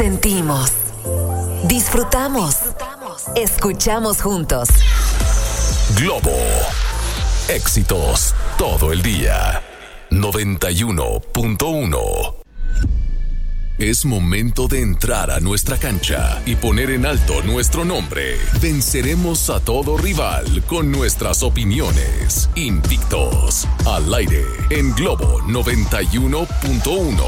Sentimos, disfrutamos, escuchamos juntos. Globo. Éxitos todo el día. 91.1. Es momento de entrar a nuestra cancha y poner en alto nuestro nombre. Venceremos a todo rival con nuestras opiniones. Invictos. Al aire en Globo 91.1.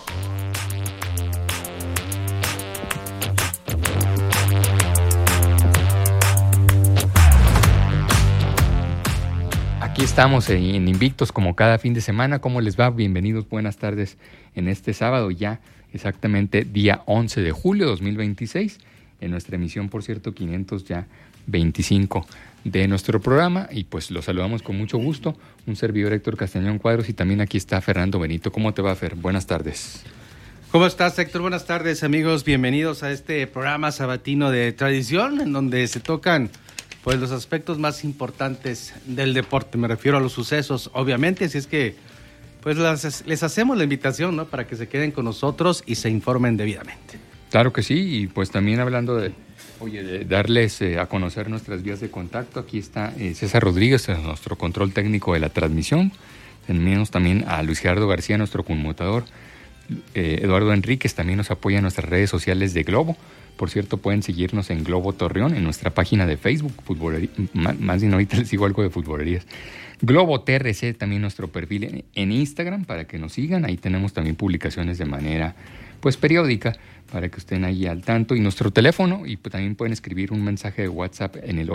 Aquí estamos en Invictos como cada fin de semana. ¿Cómo les va? Bienvenidos, buenas tardes en este sábado, ya exactamente día 11 de julio de 2026. En nuestra emisión, por cierto, 525 de nuestro programa. Y pues los saludamos con mucho gusto. Un servidor, Héctor Castañón Cuadros, y también aquí está Fernando Benito. ¿Cómo te va, Fer? Buenas tardes. ¿Cómo estás, Héctor? Buenas tardes, amigos. Bienvenidos a este programa sabatino de tradición, en donde se tocan pues los aspectos más importantes del deporte. Me refiero a los sucesos, obviamente, así es que pues les hacemos la invitación, ¿no?, para que se queden con nosotros y se informen debidamente. Claro que sí, y pues también hablando de darles a conocer nuestras vías de contacto, aquí está César Rodríguez, nuestro control técnico de la transmisión. Tenemos también a Luis Gerardo García, nuestro conmutador. Eduardo Enríquez también nos apoya en nuestras redes sociales de Globo. Por cierto, pueden seguirnos en Globo Torreón, en nuestra página de Facebook, más bien ahorita les digo algo de futbolerías. Globo TRC, también nuestro perfil en Instagram, para que nos sigan. Ahí tenemos también publicaciones de manera pues periódica, para que estén ahí al tanto. Y nuestro teléfono, y también pueden escribir un mensaje de WhatsApp en el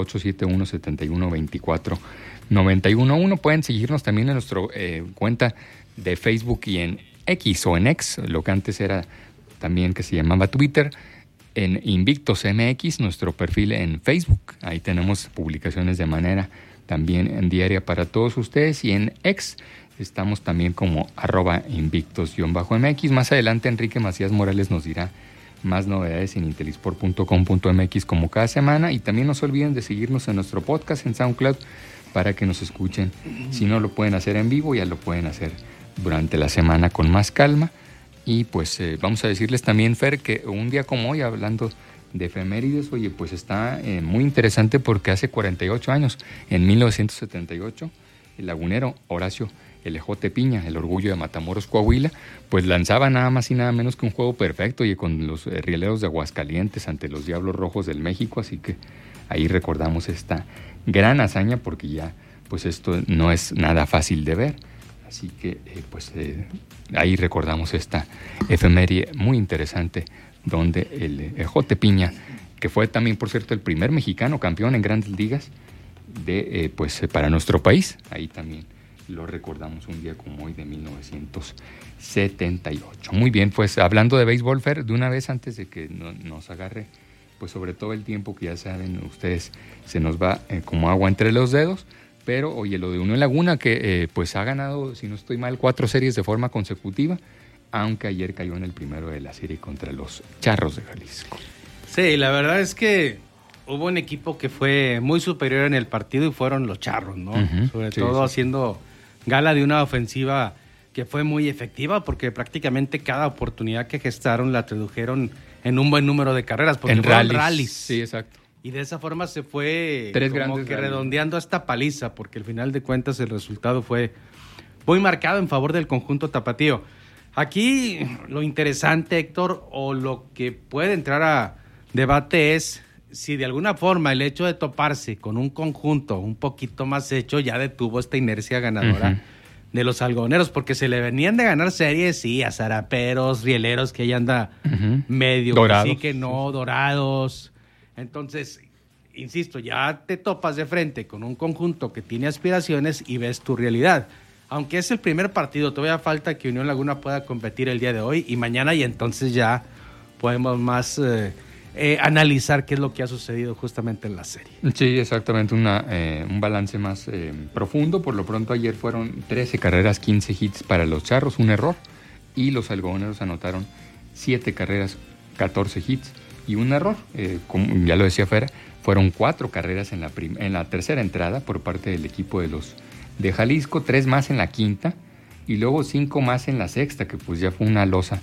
871-7124-911. Pueden seguirnos también en nuestra cuenta de Facebook y en X o en X, lo que antes era también que se llamaba Twitter, en Invictos MX, nuestro perfil en Facebook. Ahí tenemos publicaciones de manera también en diaria para todos ustedes, y en X estamos también como @invictos_MX. Más adelante Enrique Macías Morales nos dirá más novedades en intelisport.com.mx como cada semana, y también no se olviden de seguirnos en nuestro podcast en SoundCloud para que nos escuchen. Si no lo pueden hacer en vivo, ya lo pueden hacer durante la semana con más calma. Y pues vamos a decirles también, Fer, que un día como hoy, hablando de efemérides, oye, pues está muy interesante, porque hace 48 años, en 1978, el lagunero Horacio Elejote Piña, el orgullo de Matamoros, Coahuila, pues lanzaba nada más y nada menos que un juego perfecto, y con los rieleros de Aguascalientes ante los Diablos Rojos del México. Así que ahí recordamos esta gran hazaña, porque ya pues esto no es nada fácil de ver. Así que ahí recordamos esta efeméride muy interesante, donde el Jote Piña, que fue también, por cierto, el primer mexicano campeón en grandes ligas para nuestro país, ahí también lo recordamos un día como hoy de 1978. Muy bien, pues hablando de béisbol, Fer, de una vez antes de que nos agarre, pues sobre todo el tiempo, que ya saben ustedes, se nos va como agua entre los dedos. Pero, oye, lo de Unión Laguna, que pues ha ganado, si no estoy mal, 4 series de forma consecutiva, aunque ayer cayó en el primero de la serie contra los Charros de Jalisco. Sí, la verdad es que hubo un equipo que fue muy superior en el partido, y fueron los Charros, ¿no? Sobre todo haciendo gala de una ofensiva que fue muy efectiva, porque prácticamente cada oportunidad que gestaron la tradujeron en un buen número de carreras, porque fueron rallies. Sí, exacto. Y de esa forma se fue como que redondeando esta paliza, porque al final de cuentas el resultado fue muy marcado en favor del conjunto tapatío. Aquí lo interesante, Héctor, o lo que puede entrar a debate es si de alguna forma el hecho de toparse con un conjunto un poquito más hecho ya detuvo esta inercia ganadora de los algodoneros, porque se le venían de ganar series, sí, a zaraperos, rieleros, que ya anda medio, dorados, que sí, que no, dorados. Entonces, insisto, ya te topas de frente con un conjunto que tiene aspiraciones y ves tu realidad. Aunque es el primer partido, todavía falta que Unión Laguna pueda competir el día de hoy y mañana, y entonces ya podemos más analizar qué es lo que ha sucedido justamente en la serie. Sí, exactamente, un balance más profundo. Por lo pronto ayer fueron 13 carreras, 15 hits para los Charros, un error, y los algodoneros anotaron 7 carreras, 14 hits y un error. Como ya lo decía Fer, fueron 4 carreras en la tercera entrada por parte del equipo de Jalisco, 3 más en la quinta y luego 5 más en la sexta, que pues ya fue una losa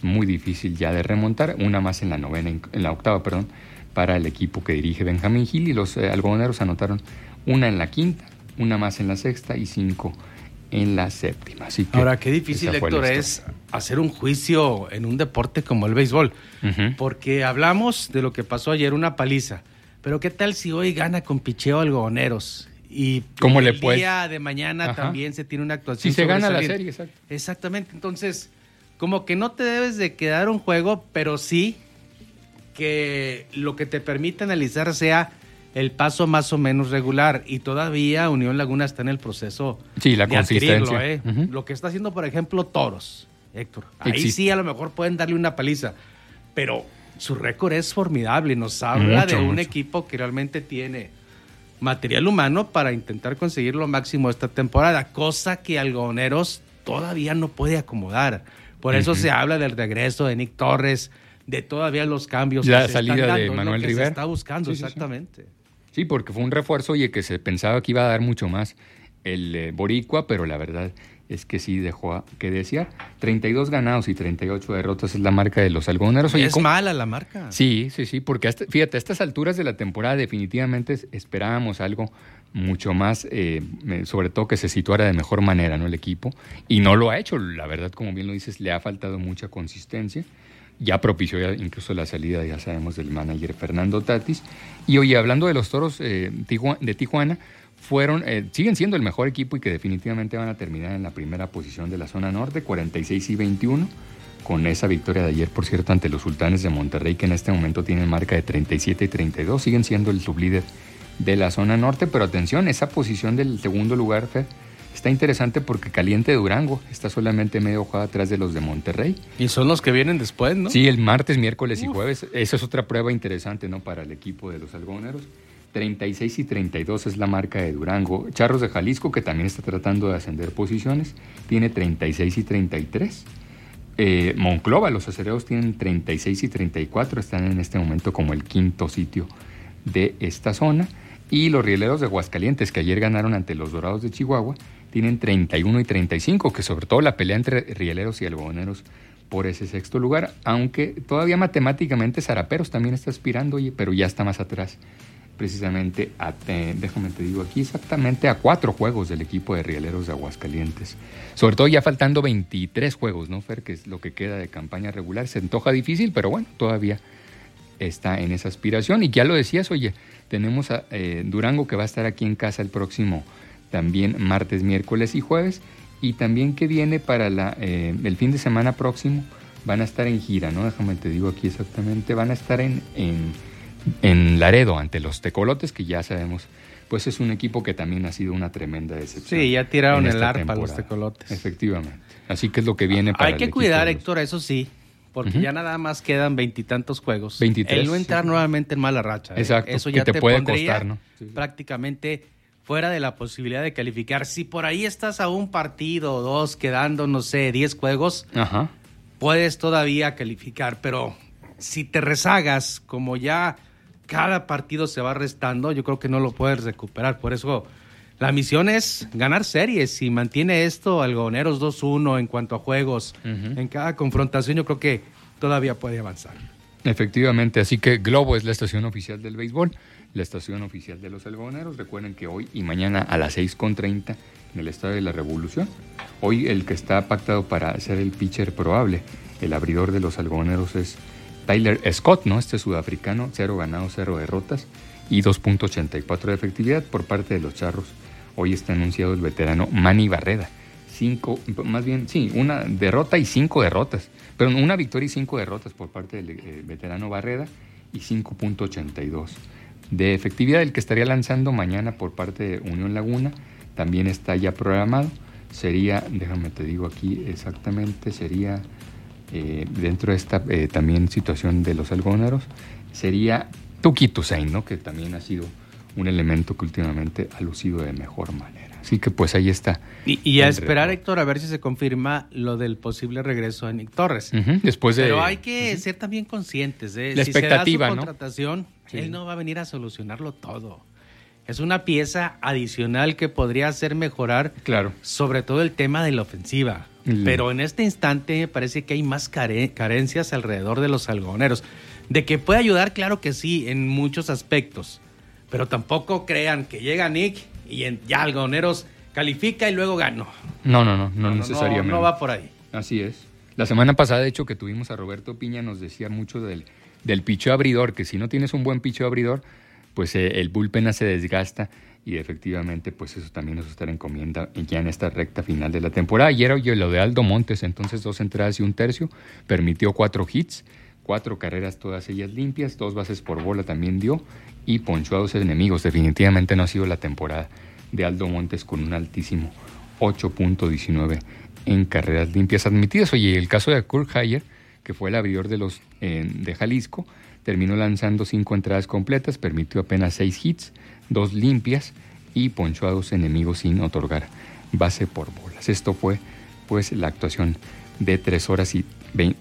muy difícil ya de remontar, una más en la octava, para el equipo que dirige Benjamín Gil, y los algodoneros anotaron una en la quinta, una más en la sexta y 5 en la séptima. Así que ahora, qué difícil, Héctor, es hacer un juicio en un deporte como el béisbol, porque hablamos de lo que pasó ayer, una paliza, pero qué tal si hoy gana con picheo algodoneros y ¿cómo el le puede? día de mañana también se tiene una actuación si se gana la sobresaliente? serie, exacto. Exactamente, entonces como que no te debes de quedar un juego, pero sí que lo que te permite analizar sea el paso más o menos regular, y todavía Unión Laguna está en el proceso la de consistencia. adquirirlo. Lo que está haciendo, por ejemplo, Toros, Héctor, ahí sí a lo mejor pueden darle una paliza, pero su récord es formidable y nos habla de un equipo que realmente tiene material humano para intentar conseguir lo máximo esta temporada, cosa que Algodoneros todavía no puede acomodar. Por eso se habla del regreso de Nick Torres, de todavía los cambios la que se salida están dando, de Manuel que Rivera. se está buscando, Sí. exactamente. Sí, porque fue un refuerzo y que se pensaba que iba a dar mucho más el boricua, pero la verdad es que sí dejó que desear. 32 ganados y 38 derrotas es la marca de los algodoneros. Es mala la marca. Sí, porque fíjate, a estas alturas de la temporada definitivamente esperábamos algo mucho más, sobre todo que se situara de mejor manera, ¿no? El equipo, y no lo ha hecho. La verdad, como bien lo dices, le ha faltado mucha consistencia. Ya propició incluso la salida, ya sabemos, del manager Fernando Tatis. Y oye, hablando de los Toros de Tijuana, siguen siendo el mejor equipo y que definitivamente van a terminar en la primera posición de la zona norte, 46-21, con esa victoria de ayer, por cierto, ante los Sultanes de Monterrey, que en este momento tienen marca de 37-32, siguen siendo el sublíder de la zona norte. Pero atención, esa posición del segundo lugar, Fer, está interesante porque Caliente de Durango está solamente medio jugada atrás de los de Monterrey. Y son los que vienen después, ¿no? Sí, el martes, miércoles y jueves. Esa es otra prueba interesante, ¿no? Para el equipo de los algodoneros. 36-32 es la marca de Durango. Charros de Jalisco, que también está tratando de ascender posiciones, tiene 36-33. Monclova, los acereros tienen 36-34, están en este momento como el quinto sitio de esta zona. Y los Rieleros de Aguascalientes, que ayer ganaron ante los Dorados de Chihuahua, tienen 31-35, que sobre todo la pelea entre Rieleros y algodoneros por ese sexto lugar, aunque todavía matemáticamente Zaraperos también está aspirando, pero ya está más atrás, precisamente, déjame te digo aquí, exactamente a 4 juegos del equipo de Rieleros de Aguascalientes. Sobre todo ya faltando 23 juegos, ¿no, Fer? Que es lo que queda de campaña regular. Se antoja difícil, pero bueno, todavía está en esa aspiración. Y ya lo decías, oye, tenemos a Durango, que va a estar aquí en casa el próximo también martes, miércoles y jueves, y también que viene para el fin de semana próximo, van a estar en gira, ¿no? Déjame te digo aquí exactamente, van a estar en Laredo ante los Tecolotes, que ya sabemos, pues es un equipo que también ha sido una tremenda decepción. Sí, ya tiraron el arpa temporada. los Tecolotes. Efectivamente. Así que es lo que viene para Hay que cuidar, Héctor, eso sí, porque ya nada más quedan 20 y tantos juegos. 23. El no entrar nuevamente en mala racha. Exacto, eso ya que te puede pondría costar, ¿no? Sí. prácticamente fuera de la posibilidad de calificar. Si por ahí estás a un partido o dos quedando, no sé, 10 juegos, puedes todavía calificar, pero si te rezagas, como ya cada partido se va restando, yo creo que no lo puedes recuperar. Por eso la misión es ganar series. Si mantiene esto, Algodoneros 2-1 en cuanto a juegos, en cada confrontación, yo creo que todavía puede avanzar. Efectivamente, así que Globo es la estación oficial del béisbol, la estación oficial de los algodoneros. Recuerden que hoy y mañana a las 6:30 en el Estadio de la Revolución. Hoy el que está pactado para ser el pitcher probable, el abridor de los algodoneros, es Tyler Scott, ¿no? Este sudafricano, 0 ganados, 0 derrotas y 2.84 de efectividad. Por parte de los Charros, hoy está anunciado el veterano Manny Barreda. 5, más bien, sí, una derrota y 5 derrotas. Pero una victoria y 5 derrotas por parte del veterano Barreda y 5.82 de efectividad. El que estaría lanzando mañana por parte de Unión Laguna también está ya programado. Sería, déjame te digo aquí exactamente, sería dentro de esta también situación de los algodoneros, sería Tuki Toussaint, ¿no? Que también ha sido un elemento que últimamente ha lucido de mejor manera. Así que pues ahí está. Y a esperar, Héctor, a ver si se confirma lo del posible regreso de Nick Torres. Después de... Pero hay que ser también conscientes de la expectativa, si se da su contratación, ¿no? Él no va a venir a solucionarlo todo. Es una pieza adicional que podría hacer mejorar, claro, sobre todo el tema de la ofensiva. Pero en este instante me parece que hay más carencias alrededor de los algodoneros. De que puede ayudar, claro que sí, en muchos aspectos. Pero tampoco crean que llega Nick y ya algodoneros califica y luego gano. No necesariamente. No va por ahí. Así es. La semana pasada, de hecho, que tuvimos a Roberto Piña, nos decía mucho del picheo abridor, que si no tienes un buen picheo abridor, pues el bullpen se desgasta y efectivamente pues eso también nos estará encomienda ya en esta recta final de la temporada. Ayer oye lo de Aldo Montes, entonces 2 entradas y 1 tercio, permitió 4 hits, 4 carreras, todas ellas limpias, 2 bases por bola también dio y ponchó a 2 enemigos. Definitivamente no ha sido la temporada de Aldo Montes con un altísimo 8.19 en carreras limpias admitidas. Oye, el caso de Kurt Hayer, que fue el abridor de Jalisco, terminó lanzando 5 entradas completas, permitió apenas 6 hits, 2 limpias y ponchó a 2 enemigos sin otorgar base por bolas. Esto fue pues la actuación de 3 horas y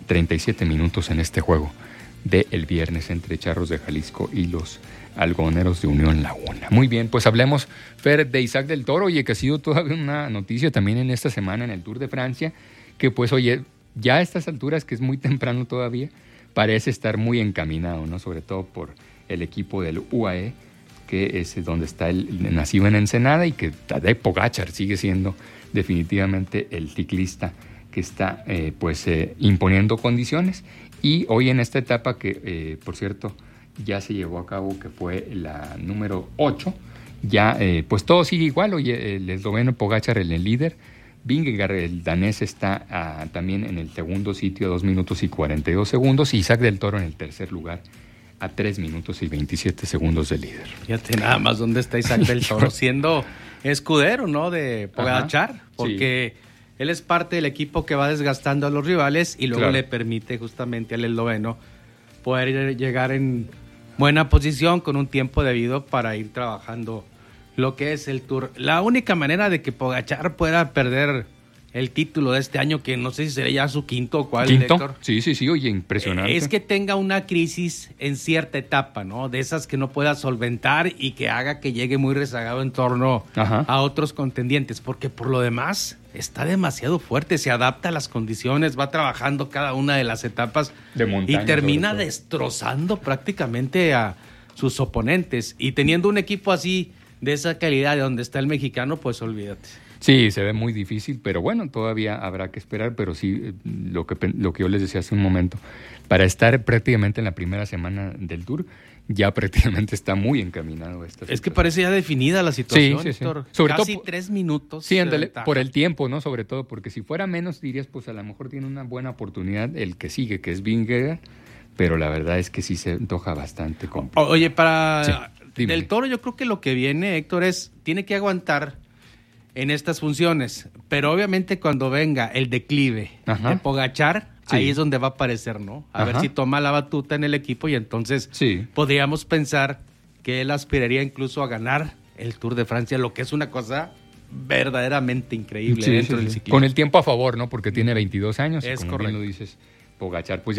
37 minutos en este juego del viernes entre Charros de Jalisco y los Algodoneros de Unión Laguna. Muy bien, pues hablemos, Fer, de Isaac del Toro, oye, que ha sido todavía una noticia también en esta semana en el Tour de Francia, que pues oye, ya a estas alturas, que es muy temprano todavía, parece estar muy encaminado, ¿no? Sobre todo por el equipo del UAE, que es donde está el nacido en Ensenada y que Tadej Pogačar sigue siendo definitivamente el ciclista que está imponiendo condiciones. Y hoy en esta etapa que, por cierto, ya se llevó a cabo, que fue la número 8, ya pues todo sigue igual. Oye, el esloveno Pogačar en el líder, Vingegaard, el danés, está también en el segundo sitio a 2 minutos y 42 segundos y Isaac del Toro en el tercer lugar a 3 minutos y 27 segundos del líder. Fíjate nada más dónde está Isaac del Toro, siendo escudero, ¿no? De Pogačar, porque él es parte del equipo que va desgastando a los rivales y luego le permite justamente al esloveno poder llegar en buena posición con un tiempo debido para ir trabajando lo que es el Tour. La única manera de que Pogačar pueda perder el título de este año, que no sé si sería ya su quinto o cuál, Héctor. Sí, oye, impresionante. Es que tenga una crisis en cierta etapa, ¿no? De esas que no pueda solventar y que haga que llegue muy rezagado en torno a otros contendientes, porque por lo demás está demasiado fuerte, se adapta a las condiciones, va trabajando cada una de las etapas de montaña, y termina destrozando prácticamente a sus oponentes. Y teniendo un equipo así, de esa calidad de donde está el mexicano, pues olvídate. Sí, se ve muy difícil, pero bueno, todavía habrá que esperar, pero sí, lo que yo les decía hace un momento, para estar prácticamente en la primera semana del Tour, ya prácticamente está muy encaminado esta situación. Es que parece ya definida la situación, sí. Héctor. Sobre casi todo, 3 minutos. Sí, ándale, por el tiempo, ¿no? Sobre todo, porque si fuera menos, dirías, pues a lo mejor tiene una buena oportunidad el que sigue, que es Vingegaard, pero la verdad es que sí se antoja bastante complicado. Oye, para Del Toro, yo creo que lo que viene, Héctor, tiene que aguantar en estas funciones, pero obviamente cuando venga el declive de Pogačar, ahí es donde va a aparecer, ¿no? A ver si toma la batuta en el equipo y entonces podríamos pensar que él aspiraría incluso a ganar el Tour de Francia, lo que es una cosa verdaderamente increíble dentro del ciclismo. Con el tiempo a favor, ¿no? Porque tiene 22 años, es como correcto. bien lo dices, Pogačar pues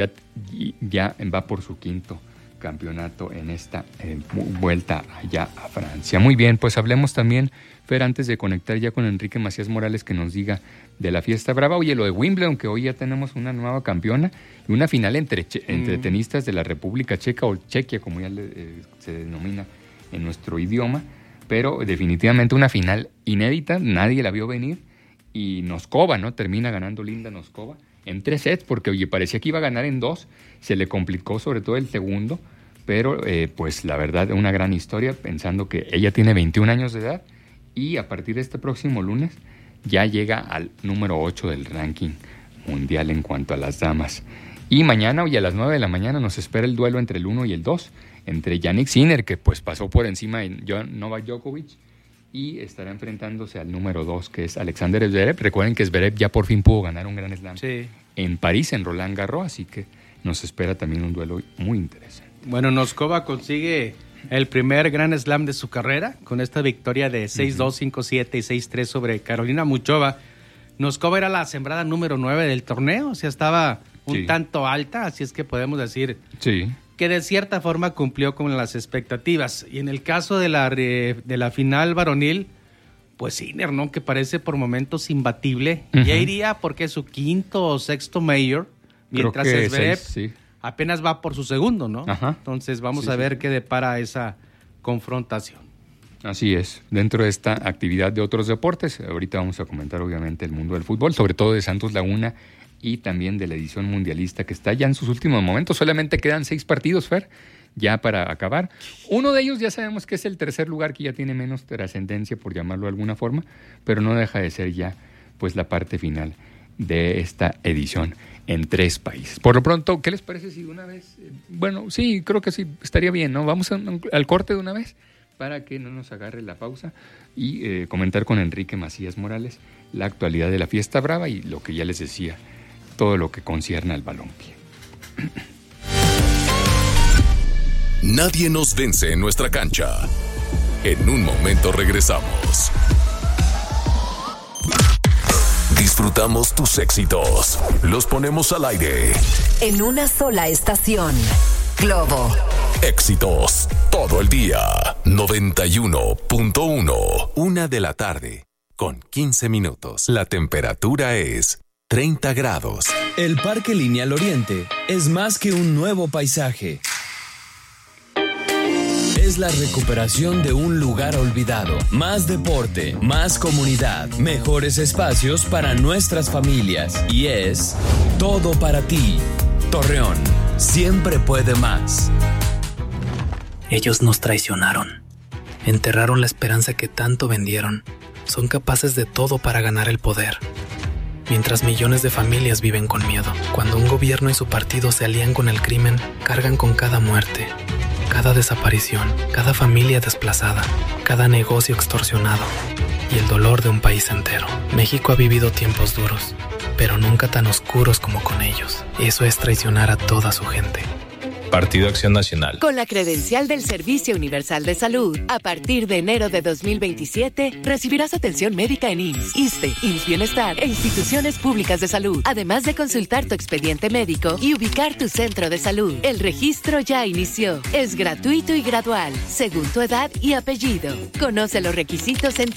ya va por su quinto campeonato en esta vuelta allá a Francia. Muy bien, pues hablemos también, Fer, antes de conectar ya con Enrique Macías Morales, que nos diga de la fiesta brava. Oye, lo de Wimbledon, que hoy ya tenemos una nueva campeona y una final entre tenistas de la República Checa, o Chequia, como ya se denomina en nuestro idioma, pero definitivamente una final inédita, nadie la vio venir, y Noskova, ¿no? Termina ganando Linda Noskova en 3 sets, porque oye, parecía que iba a ganar en 2, se le complicó sobre todo el segundo, pero pues la verdad, una gran historia, pensando que ella tiene 21 años de edad, y a partir de este próximo lunes ya llega al número 8 del ranking mundial en cuanto a las damas. Y mañana, hoy a las 9 de la mañana, nos espera el duelo entre el 1 y el 2, entre Jannik Sinner, que pues pasó por encima de Novak Djokovic, y estará enfrentándose al número 2, que es Alexander Zverev. Recuerden que Zverev ya por fin pudo ganar un Grand Slam en París, en Roland Garros, así que nos espera también un duelo muy interesante. Bueno, Noskova consigue el primer Grand Slam de su carrera con esta victoria de 6-2, 5-7 y 6-3 sobre Carolina Muchova. Noskova era la sembrada número 9 del torneo, o sea, estaba un tanto alta, así es que podemos decir que de cierta forma cumplió con las expectativas. Y en el caso de la final varonil, pues Sinner, ¿no? Que parece por momentos imbatible. Uh-huh. Ya iría porque es su quinto o sexto Major, mientras Zverev apenas va por su segundo, ¿no? Ajá. Entonces vamos a ver qué depara esa confrontación. Así es, dentro de esta actividad de otros deportes, ahorita vamos a comentar obviamente el mundo del fútbol, sobre todo de Santos Laguna y también de la edición mundialista que está ya en sus últimos momentos. Solamente quedan 6 partidos, Fer, ya para acabar. Uno de ellos ya sabemos que es el tercer lugar, que ya tiene menos trascendencia, por llamarlo de alguna forma, pero no deja de ser ya pues la parte final de esta edición en 3 países. Por lo pronto, ¿qué les parece si de una vez? Bueno, sí, creo que sí, estaría bien, ¿no? Vamos al corte de una vez para que no nos agarre la pausa y comentar con Enrique Macías Morales la actualidad de la Fiesta Brava y lo que ya les decía, todo lo que concierne al balompié. Nadie nos vence en nuestra cancha. En un momento regresamos. Disfrutamos tus éxitos. Los ponemos al aire. En una sola estación. Globo. Éxitos todo el día. 91.1. 1 de la tarde. Con 15 minutos. La temperatura es 30 grados. El Parque Lineal Oriente es más que un nuevo paisaje. Es la recuperación de un lugar olvidado. Más deporte, más comunidad, mejores espacios para nuestras familias. Y es todo para ti. Torreón, siempre puede más. Ellos nos traicionaron. Enterraron la esperanza que tanto vendieron. Son capaces de todo para ganar el poder. Mientras millones de familias viven con miedo. Cuando un gobierno y su partido se alían con el crimen, cargan con cada muerte, cada desaparición, cada familia desplazada, cada negocio extorsionado y el dolor de un país entero. México ha vivido tiempos duros, pero nunca tan oscuros como con ellos. Eso es traicionar a toda su gente. Partido Acción Nacional. Con la credencial del Servicio Universal de Salud, a partir de enero de 2027, recibirás atención médica en IMSS, ISSSTE, IMSS Bienestar e instituciones públicas de salud, además de consultar tu expediente médico y ubicar tu centro de salud. El registro ya inició. Es gratuito y gradual, según tu edad y apellido. Conoce los requisitos en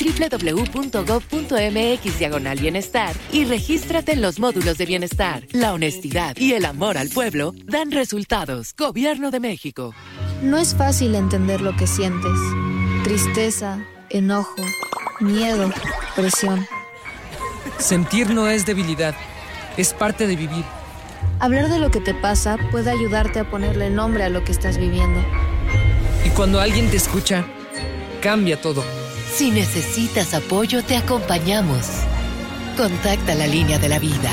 www.gov.mx/bienestar y regístrate en los módulos de bienestar. La honestidad y el amor al pueblo dan resultados. Gobierno de México. No es fácil entender lo que sientes. Tristeza, enojo, miedo, presión. Sentir no es debilidad, es parte de vivir. Hablar de lo que te pasa puede ayudarte a ponerle nombre a lo que estás viviendo. Y cuando alguien te escucha, cambia todo. Si necesitas apoyo, te acompañamos. Contacta la línea de la vida.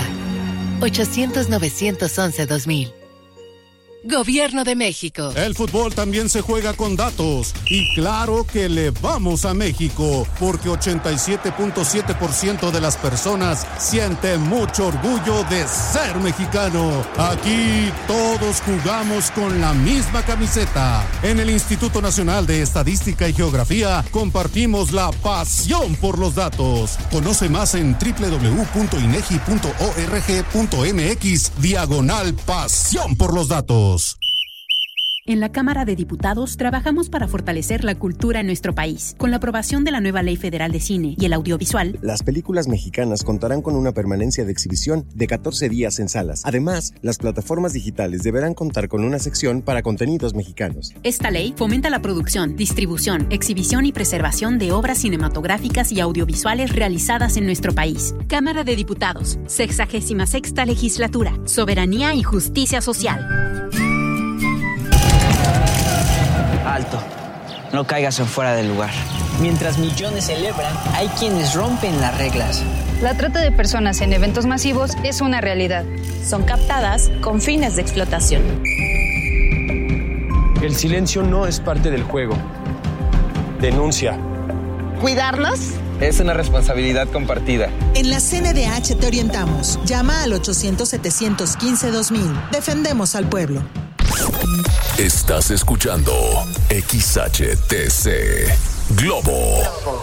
800-911-2000. Gobierno de México. El fútbol también se juega con datos. Y claro que le vamos a México, porque 87.7% de las personas sienten mucho orgullo de ser mexicano. Aquí todos jugamos con la misma camiseta. En el Instituto Nacional de Estadística y Geografía compartimos la pasión por los datos. Conoce más en www.inegi.org.mx/pasión por los datos. En la Cámara de Diputados trabajamos para fortalecer la cultura en nuestro país. Con la aprobación de la nueva Ley Federal de Cine y el Audiovisual, las películas mexicanas contarán con una permanencia de exhibición de 14 días en salas. Además, las plataformas digitales deberán contar con una sección para contenidos mexicanos. Esta ley fomenta la producción, distribución, exhibición y preservación de obras cinematográficas y audiovisuales realizadas en nuestro país. Cámara de Diputados, 66ª Legislatura, Soberanía y Justicia Social. Alto, no caigas en fuera del lugar. Mientras millones celebran, hay quienes rompen las reglas. La trata de personas en eventos masivos es una realidad. Son captadas con fines de explotación. El silencio no es parte del juego. Denuncia. ¿Cuidarnos? Es una responsabilidad compartida. En la CNDH te orientamos. Llama al 800-715-2000. Defendemos al pueblo. Estás escuchando XHTC Globo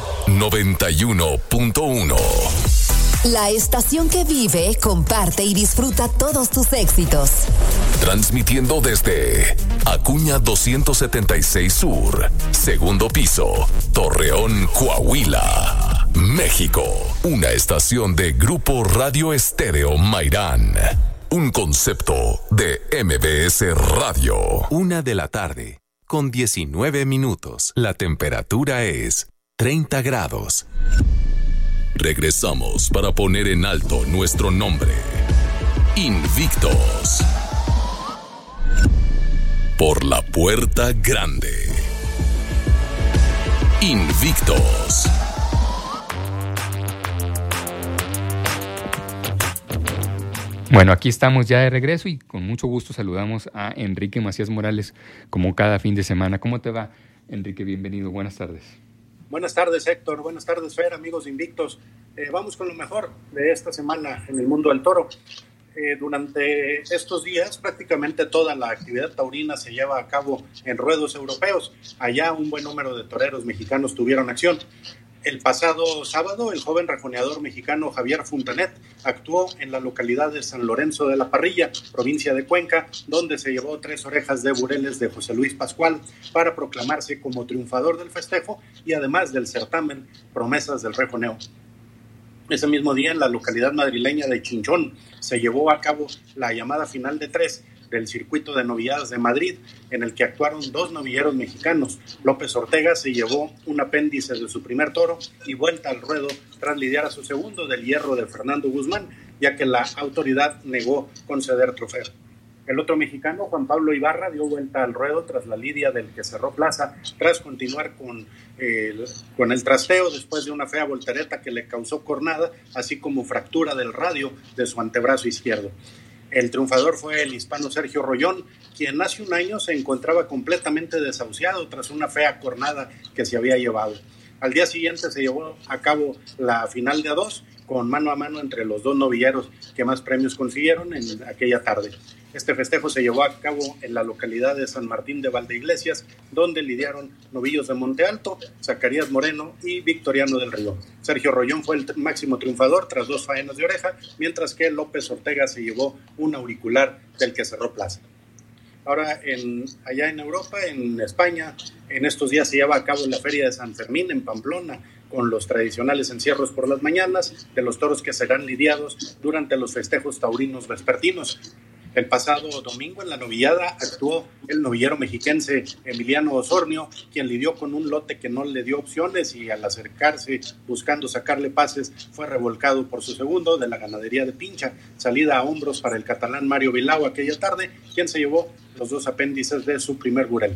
91.1. La estación que vive, comparte y disfruta todos tus éxitos. Transmitiendo desde Acuña 276 Sur, segundo piso, Torreón, Coahuila. México, una estación de Grupo Radio Estéreo Mairán. Un concepto de MBS Radio. 1:00 con 19 minutos. La temperatura es 30 grados. Regresamos para poner en alto nuestro nombre. Invictos. Por la puerta grande. Invictos. Bueno, aquí estamos ya de regreso y con mucho gusto saludamos a Enrique Macías Morales, como cada fin de semana. ¿Cómo te va, Enrique? Bienvenido, buenas tardes. Buenas tardes, Héctor. Buenas tardes, Fer, amigos Invictos. Vamos con lo mejor de esta semana en el mundo del toro. Durante estos días prácticamente toda la actividad taurina se lleva a cabo en ruedos europeos. Allá un buen número de toreros mexicanos tuvieron acción. El pasado sábado, el joven rejoneador mexicano Javier Fontanet actuó en la localidad de San Lorenzo de la Parrilla, provincia de Cuenca, donde se llevó 3 orejas de bureles de José Luis Pascual para proclamarse como triunfador del festejo y además del certamen Promesas del Rejoneo. Ese mismo día, en la localidad madrileña de Chinchón, se llevó a cabo la llamada final de 3 del circuito de novilladas de Madrid, en el que actuaron 2 novilleros mexicanos. López Ortega se llevó un apéndice de su primer toro y vuelta al ruedo tras lidiar a su segundo del hierro de Fernando Guzmán, ya que la autoridad negó conceder trofeo. El otro mexicano, Juan Pablo Ibarra, dio vuelta al ruedo tras la lidia del que cerró plaza, tras continuar con el trasteo después de una fea voltereta que le causó cornada, así como fractura del radio de su antebrazo izquierdo. El triunfador fue el hispano Sergio Rollón, quien hace un año se encontraba completamente desahuciado tras una fea cornada que se había llevado. Al día siguiente se llevó a cabo la final de a 2, con mano a mano entre los 2 novilleros que más premios consiguieron en aquella tarde. Este festejo se llevó a cabo en la localidad de San Martín de Valdeiglesias, donde lidiaron novillos de Monte Alto, Zacarías Moreno y Victoriano del Río. Sergio Rollón fue el máximo triunfador tras 2 faenas de oreja, mientras que López Ortega se llevó un auricular del que cerró plaza. Ahora, allá en Europa, en España, en estos días se lleva a cabo la Feria de San Fermín en Pamplona, con los tradicionales encierros por las mañanas de los toros que serán lidiados durante los festejos taurinos vespertinos. El pasado domingo en la novillada actuó el novillero mexiquense Emiliano Osornio, quien lidió con un lote que no le dio opciones y al acercarse buscando sacarle pases fue revolcado por su segundo de la ganadería de Pincha, salida a hombros para el catalán Mario Bilao aquella tarde, quien se llevó los 2 apéndices de su primer burel.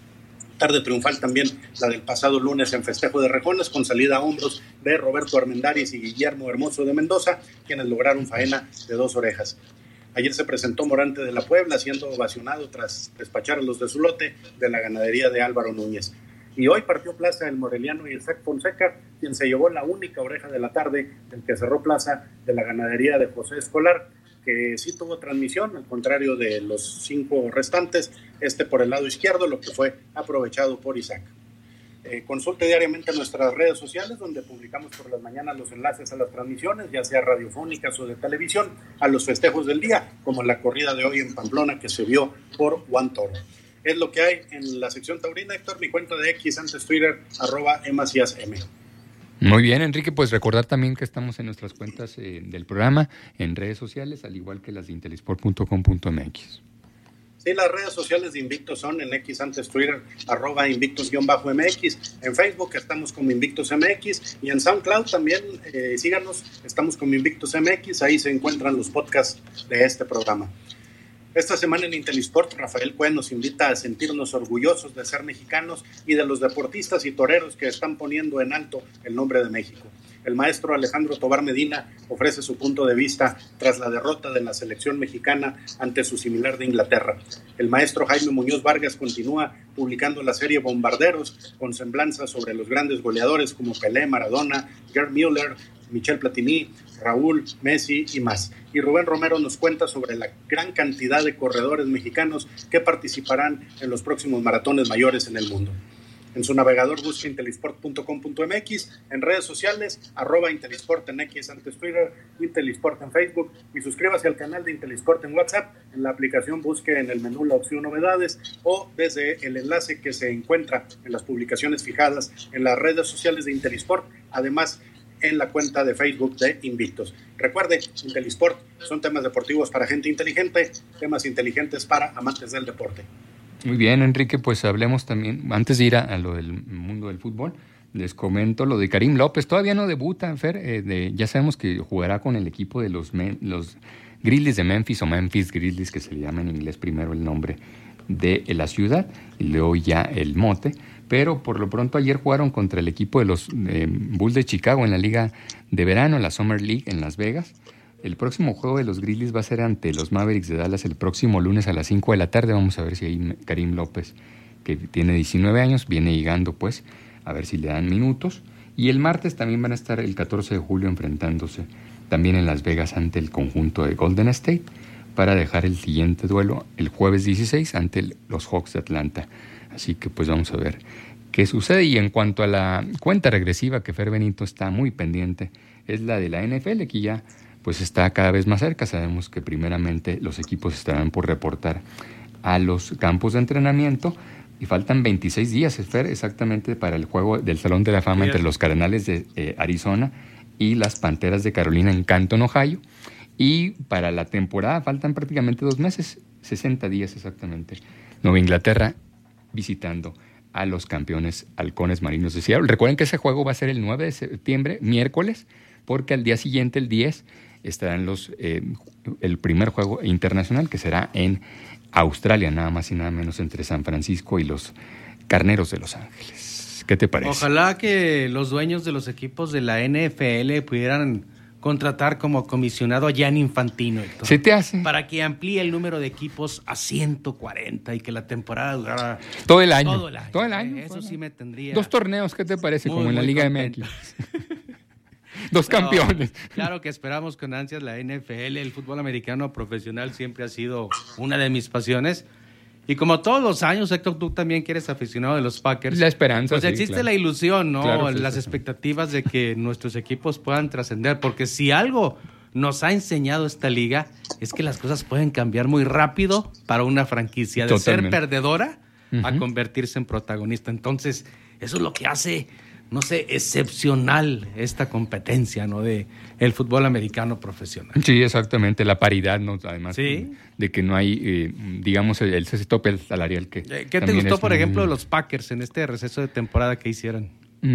Tarde triunfal también la del pasado lunes en festejo de rejones, con salida a hombros de Roberto Armendáriz y Guillermo Hermoso de Mendoza, quienes lograron faena de 2 orejas. Ayer se presentó Morante de la Puebla, siendo ovacionado tras despachar a los de su lote de la ganadería de Álvaro Núñez. Y hoy partió plaza el moreliano Isaac Fonseca, quien se llevó la única oreja de la tarde, del que cerró plaza de la ganadería de José Escolar, que sí tuvo transmisión, al contrario de los 5 restantes, por el lado izquierdo, lo que fue aprovechado por Isaac. Consulte diariamente nuestras redes sociales, donde publicamos por las mañanas los enlaces a las transmisiones, ya sea radiofónicas o de televisión, a los festejos del día, como la corrida de hoy en Pamplona, que se vio por Juan Toro. Es lo que hay en la sección taurina, Héctor. Mi cuenta de X antes Twitter, @emacíasm. Muy bien, Enrique, pues recordar también que estamos en nuestras cuentas del programa, en redes sociales, al igual que las de intelisport.com.mx. Sí, las redes sociales de Invictos son en X antes Twitter, @Invictos_MX. En Facebook estamos como Invictos MX y en SoundCloud también, síganos, estamos como Invictos MX, ahí se encuentran los podcasts de este programa. Esta semana en Intelisport, Rafael Cuen nos invita a sentirnos orgullosos de ser mexicanos y de los deportistas y toreros que están poniendo en alto el nombre de México. El maestro Alejandro Tobar Medina ofrece su punto de vista tras la derrota de la selección mexicana ante su similar de Inglaterra. El maestro Jaime Muñoz Vargas continúa publicando la serie Bombarderos, con semblanzas sobre los grandes goleadores como Pelé, Maradona, Gerd Müller, Michel Platini, Raúl, Messi y más. Y Rubén Romero nos cuenta sobre la gran cantidad de corredores mexicanos que participarán en los próximos maratones mayores en el mundo. En su navegador busque intelisport.com.mx, en redes sociales, @Intelisport en X antes Twitter, Intelisport en Facebook, y suscríbase al canal de Intelisport en WhatsApp. En la aplicación busque en el menú la opción novedades o desde el enlace que se encuentra en las publicaciones fijadas en las redes sociales de Intelisport. Además, en la cuenta de Facebook de Invictos. Recuerde, InteliSport son temas deportivos para gente inteligente, temas inteligentes para amantes del deporte. Muy bien, Enrique, pues hablemos también, antes de ir a lo del mundo del fútbol, les comento lo de Karim López. Todavía no debuta, Fer, ya sabemos que jugará con el equipo de los Grizzlies de Memphis, o Memphis Grizzlies, que se le llama en inglés primero el nombre de la ciudad y luego ya el mote. Pero por lo pronto ayer jugaron contra el equipo de los Bulls de Chicago en la liga de verano, la Summer League en Las Vegas. El próximo juego de los Grizzlies va a ser ante los Mavericks de Dallas el próximo lunes a las 5 de la tarde. Vamos a ver si ahí Karim López, que tiene 19 años, viene llegando, pues, a ver si le dan minutos. Y el martes también van a estar el 14 de julio enfrentándose también en Las Vegas ante el conjunto de Golden State, para dejar el siguiente duelo el jueves 16 ante los Hawks de Atlanta. Así que pues vamos a ver qué sucede. Y en cuanto a la cuenta regresiva que Fer Benito está muy pendiente, es la de la NFL, que ya pues está cada vez más cerca. Sabemos que primeramente los equipos estarán por reportar a los campos de entrenamiento y faltan 26 días, Fer, exactamente para el juego del Salón de la Fama entre los Cardenales de Arizona y las Panteras de Carolina en Canton, Ohio. Y para la temporada faltan prácticamente 2 meses, 60 días exactamente. Nueva Inglaterra visitando a los campeones halcones marinos de Seattle. Recuerden que ese juego va a ser el 9 de septiembre, miércoles, porque al día siguiente, el 10, estarán el primer juego internacional, que será en Australia, nada más y nada menos, entre San Francisco y los Carneros de Los Ángeles. ¿Qué te parece? Ojalá que los dueños de los equipos de la NFL pudieran contratar como comisionado a Gianni Infantino, Héctor, ¿se te hace? Para que amplíe el número de equipos a 140 y que la temporada durara todo el año. Todo el año. Eso sí me tendría 2 torneos, ¿qué te parece? Muy, como en la Liga MX. 2 Pero, campeones. Claro que esperamos con ansias la NFL. El fútbol americano profesional siempre ha sido una de mis pasiones. Y como todos los años, Héctor, tú también que eres aficionado de los Packers. La esperanza, pues existe la ilusión, ¿no? Claro, las expectativas de que nuestros equipos puedan trascender. Porque si algo nos ha enseñado esta liga es que las cosas pueden cambiar muy rápido para una franquicia. De ser perdedora a convertirse en protagonista. Entonces, eso es lo que hace, no sé, excepcional esta competencia, ¿no? De el fútbol americano profesional. Sí, exactamente, la paridad, ¿no? Además, ¿sí? De que no hay, digamos, ese tope salarial que... ¿Qué te gustó, por ejemplo, de los Packers en este receso de temporada que hicieron?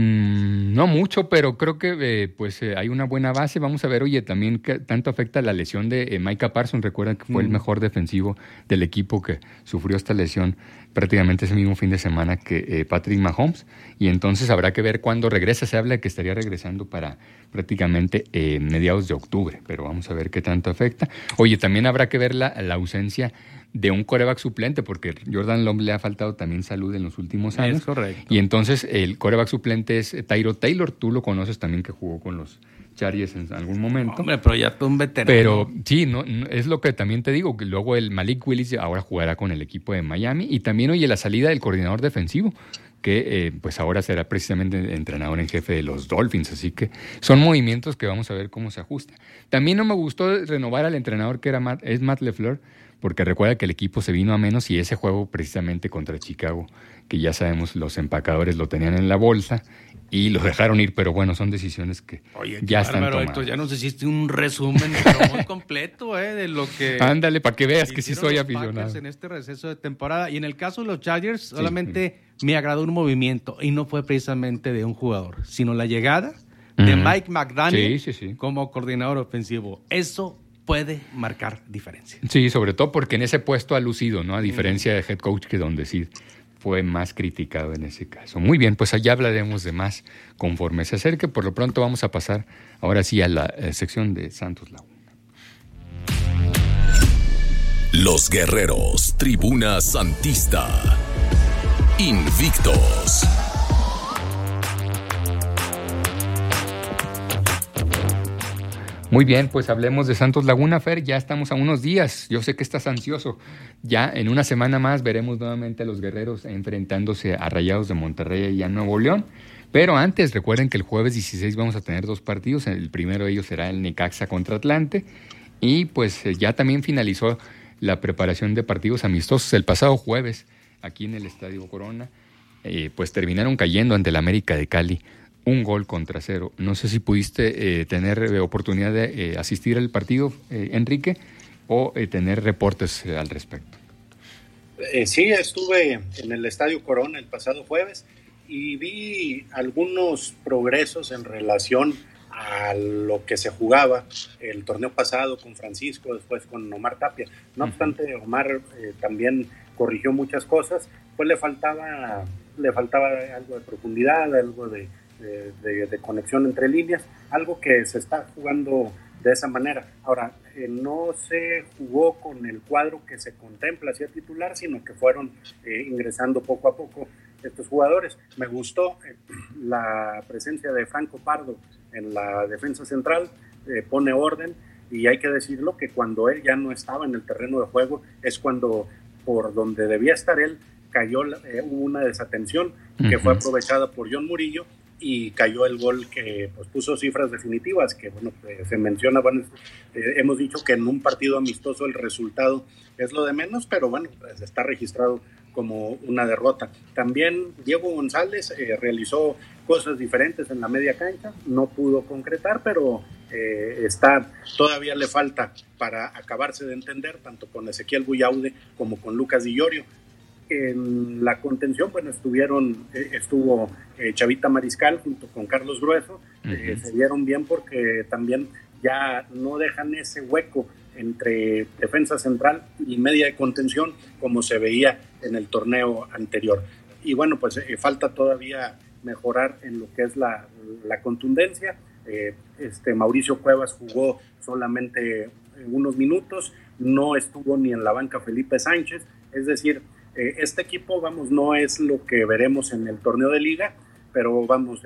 No mucho, pero creo que hay una buena base. Vamos a ver, oye, también que tanto afecta la lesión de Micah Parsons. Recuerda que fue el mejor defensivo del equipo que sufrió esta lesión prácticamente ese mismo fin de semana que Patrick Mahomes. Y entonces habrá que ver cuándo regresa. Se habla de que estaría regresando para prácticamente mediados de octubre, pero vamos a ver qué tanto afecta. Oye, también habrá que ver la ausencia de un quarterback suplente, porque Jordan Love le ha faltado también salud en los últimos años. Es correcto. Y entonces el quarterback suplente es Tyrod Taylor. Tú lo conoces también, que jugó con los Chargers en algún momento. Hombre, pero ya tú un veterano. Pero sí, no, es lo que también te digo, que luego el Malik Willis ahora jugará con el equipo de Miami. Y también, oye, la salida del coordinador defensivo, que pues ahora será precisamente entrenador en jefe de los Dolphins. Así que son movimientos que vamos a ver cómo se ajusta. También no me gustó renovar al entrenador que es Matt LaFleur, porque recuerda que el equipo se vino a menos y ese juego precisamente contra Chicago, que ya sabemos los empacadores lo tenían en la bolsa y los dejaron ir, pero bueno, son decisiones que ya están tomadas. Héctor, ya nos hiciste un resumen pero muy completo de lo que... Ándale, para que veas que sí soy aficionado. En este receso de temporada. Y en el caso de los Chargers, solamente me agradó un movimiento, y no fue precisamente de un jugador, sino la llegada de Mike McDaniel como coordinador ofensivo. Eso puede marcar diferencia. Sí, sobre todo porque en ese puesto ha lucido, ¿no? A diferencia de head coach, que donde sí fue más criticado en ese caso. Muy bien, pues allá hablaremos de más conforme se acerque. Por lo pronto vamos a pasar ahora sí a la sección de Santos Laguna. Los Guerreros, Tribuna Santista, invictos. Muy bien, pues hablemos de Santos Laguna, Fer. Ya estamos a unos días. Yo sé que estás ansioso. Ya en una semana más veremos nuevamente a los Guerreros enfrentándose a Rayados de Monterrey y a Nuevo León. Pero antes, recuerden que el jueves 16 vamos a tener 2 partidos. El primero de ellos será el Necaxa contra Atlante. Y pues ya también finalizó la preparación de partidos amistosos el pasado jueves aquí en el Estadio Corona. Pues terminaron cayendo ante el América de Cali un gol contra 0. No sé si pudiste tener oportunidad de asistir al partido, Enrique, o tener reportes al respecto. Sí, estuve en el Estadio Corona el pasado jueves y vi algunos progresos en relación a lo que se jugaba el torneo pasado con Francisco, después con Omar Tapia. No obstante, Omar también corrigió muchas cosas, pues le faltaba algo de profundidad, algo de conexión entre líneas, algo que se está jugando de esa manera. Ahora, no se jugó con el cuadro que se contempla hacia titular, sino que fueron ingresando poco a poco estos jugadores. Me gustó la presencia de Franco Pardo en la defensa central, pone orden, y hay que decirlo que cuando él ya no estaba en el terreno de juego es cuando por donde debía estar él cayó hubo una desatención que fue aprovechada por John Murillo y cayó el gol que pues puso cifras definitivas, que bueno, se menciona, bueno, hemos dicho que en un partido amistoso el resultado es lo de menos, pero bueno, pues está registrado como una derrota. También Diego González realizó cosas diferentes en la media cancha, no pudo concretar, pero todavía le falta para acabarse de entender, tanto con Ezequiel Buyaude como con Lucas Di Llorio. En la contención, bueno, estuvo Chavita Mariscal junto con Carlos Grueso, se dieron bien porque también ya no dejan ese hueco entre defensa central y media de contención como se veía en el torneo anterior. Y bueno, pues falta todavía mejorar en lo que es la contundencia. Mauricio Cuevas jugó solamente unos minutos, no estuvo ni en la banca Felipe Sánchez, es decir, este equipo, vamos, no es lo que veremos en el torneo de liga, pero vamos...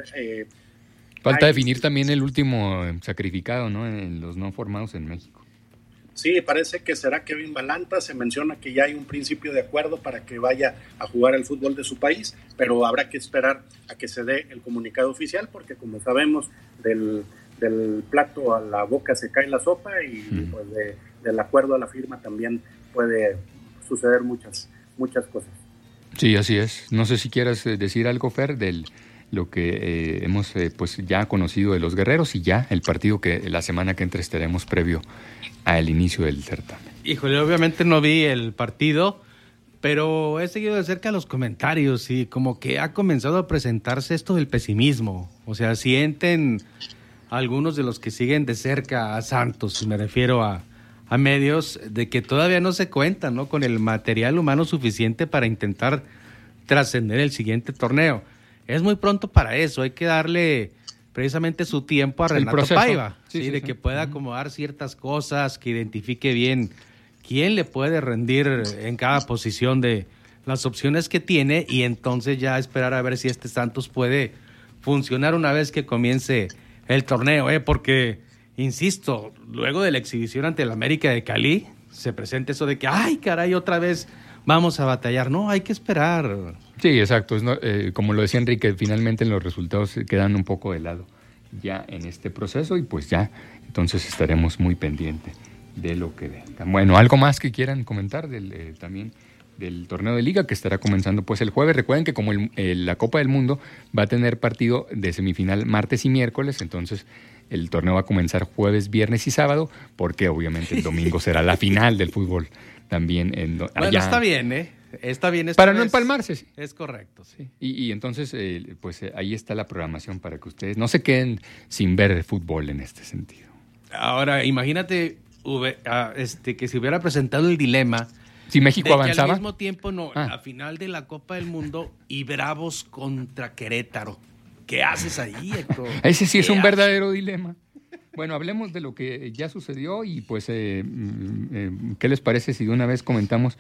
Falta definir también el último sacrificado, ¿no? En los no formados en México. Sí, parece que será Kevin Balanta. Se menciona que ya hay un principio de acuerdo para que vaya a jugar al fútbol de su país, pero habrá que esperar a que se dé el comunicado oficial, porque como sabemos, del plato a la boca se cae la sopa y pues del acuerdo a la firma también puede suceder muchas cosas. Sí, así es. No sé si quieras decir algo, Fer, de lo que hemos pues ya conocido de los guerreros y ya el partido que la semana que entra estaremos previo al inicio del certamen. Híjole, obviamente no vi el partido, pero he seguido de cerca los comentarios y como que ha comenzado a presentarse esto del pesimismo. O sea, sienten algunos de los que siguen de cerca a Santos, me refiero a medios, de que todavía no se cuentan, ¿no?, con el material humano suficiente para intentar trascender el siguiente torneo. Es muy pronto para eso, hay que darle precisamente su tiempo a Renato Paiva, sí, que pueda acomodar ciertas cosas, que identifique bien quién le puede rendir en cada posición de las opciones que tiene, y entonces ya esperar a ver si este Santos puede funcionar una vez que comience el torneo, porque... Insisto, luego de la exhibición ante el América de Cali, se presenta eso de que, ¡ay, caray, otra vez vamos a batallar! No, hay que esperar. Sí, exacto. Como lo decía Enrique, finalmente los resultados quedan un poco de lado ya en este proceso y pues ya, entonces estaremos muy pendientes de lo que venga. Bueno, ¿algo más que quieran comentar también del torneo de liga que estará comenzando pues el jueves? Recuerden que como la Copa del Mundo va a tener partido de semifinal martes y miércoles, entonces el torneo va a comenzar jueves, viernes y sábado, porque obviamente el domingo será la final del fútbol también. Bueno, está bien, ¿eh? Está bien. Para no empalmarse. Sí. Es correcto, sí. Y entonces, pues ahí está la programación para que ustedes no se queden sin ver fútbol en este sentido. Ahora, imagínate que se hubiera presentado el dilema. Si México avanzaba. Que al mismo tiempo, la final de la Copa del Mundo y Bravos contra Querétaro. ¿Qué haces ahí, Héctor? Ese sí es un verdadero dilema. Bueno, hablemos de lo que ya sucedió y pues ¿qué les parece si de una vez comentamos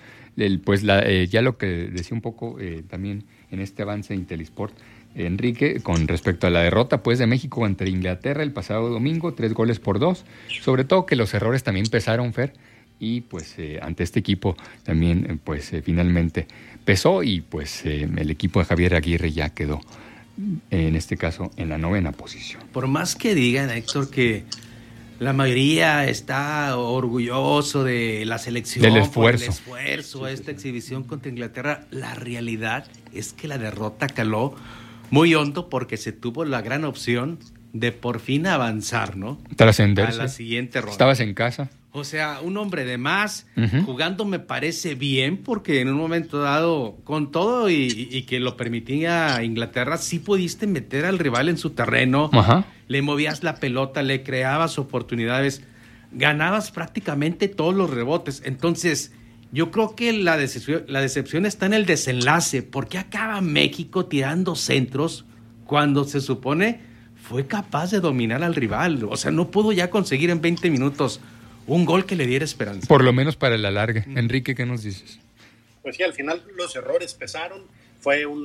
ya lo que decía un poco también en este avance de Intelisport, Enrique, con respecto a la derrota pues de México ante Inglaterra el pasado domingo, 3-2, sobre todo que los errores también pesaron, Fer, y pues ante este equipo también pues finalmente pesó y pues el equipo de Javier Aguirre ya quedó en este caso en la 9ª posición. Por más que digan, Héctor, que la mayoría está orgulloso de la selección, del esfuerzo, esta exhibición contra Inglaterra, la realidad es que la derrota caló muy hondo porque se tuvo la gran opción de por fin avanzar, ¿no? Trascenderse. A la siguiente ronda. Estabas en casa. O sea, un hombre de más, jugando me parece bien, porque en un momento dado, con todo y que lo permitía Inglaterra, sí pudiste meter al rival en su terreno, le movías la pelota, le creabas oportunidades, ganabas prácticamente todos los rebotes. Entonces, yo creo que la decepción está en el desenlace. ¿Por qué acaba México tirando centros cuando se supone fue capaz de dominar al rival? O sea, no pudo ya conseguir en 20 minutos un gol que le diera esperanza. Por lo menos para el alargue. Enrique, ¿qué nos dices? Pues sí, al final los errores pesaron, fue un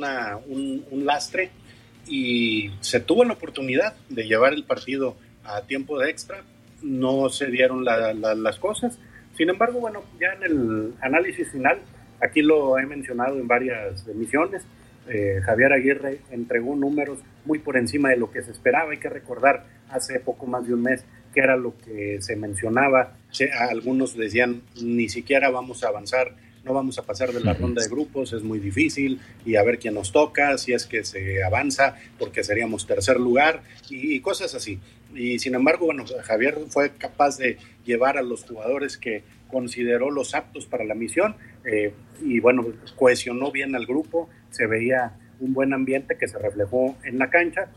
lastre y se tuvo la oportunidad de llevar el partido a tiempo de extra. No se dieron las cosas. Sin embargo, bueno, ya en el análisis final, aquí lo he mencionado en varias emisiones, Javier Aguirre entregó números muy por encima de lo que se esperaba. Hay que recordar, hace poco más de un mes, que era lo que se mencionaba. Algunos decían, ni siquiera vamos a avanzar, no vamos a pasar de la ronda de grupos, es muy difícil, y a ver quién nos toca, si es que se avanza, porque seríamos tercer lugar, y cosas así. Y sin embargo, bueno, Javier fue capaz de llevar a los jugadores que consideró los aptos para la misión, y bueno, cohesionó bien al grupo, se veía un buen ambiente que se reflejó en la cancha,